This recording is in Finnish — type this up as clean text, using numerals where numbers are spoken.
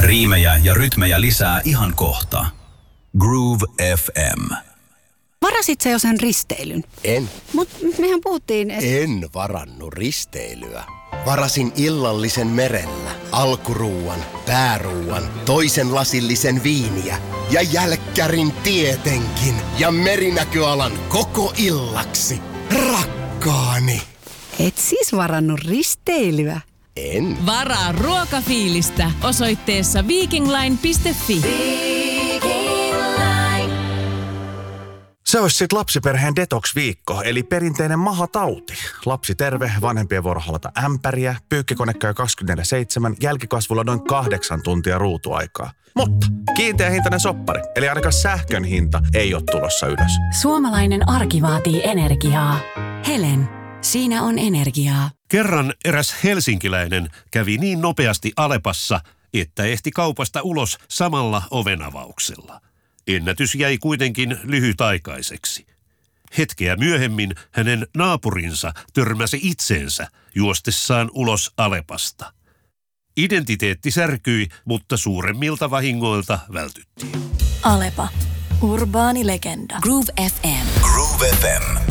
Riimejä ja rytmejä lisää ihan kohta. Groove FM. Varasit sä jo sen risteilyn? En. Mut mehän puhuttiin, että... En varannut risteilyä. Varasin illallisen merellä, alkuruuan, pääruuan, toisen lasillisen viiniä ja jälkkärin tietenkin ja merinäköalan koko illaksi. Rakkaani! Et siis varannut risteilyä? En. Varaa ruokafiilistä osoitteessa vikingline.fi. Se olisi sitten lapsiperheen detox-viikko, eli perinteinen mahatauti. Lapsi terve, vanhempien vuoro halata ämpäriä, pyykkikone käy 24/7, jälkikasvulla noin 8 tuntia ruutuaikaa. Mutta kiinteähintainen soppari, eli ainakaan sähkön hinta ei ole tulossa ylös. Suomalainen arki vaatii energiaa. Helen, siinä on energiaa. Kerran eräs helsinkiläinen kävi niin nopeasti Alepassa, että ehti kaupasta ulos samalla ovenavauksella. Ennätys jäi kuitenkin lyhytaikaiseksi. Hetkeä myöhemmin hänen naapurinsa törmäsi itseensä juostessaan ulos Alepasta. Identiteetti särkyi, mutta suuremmilta vahingoilta vältyttiin. Alepa. Urbaani legenda. Groove FM. Groove FM.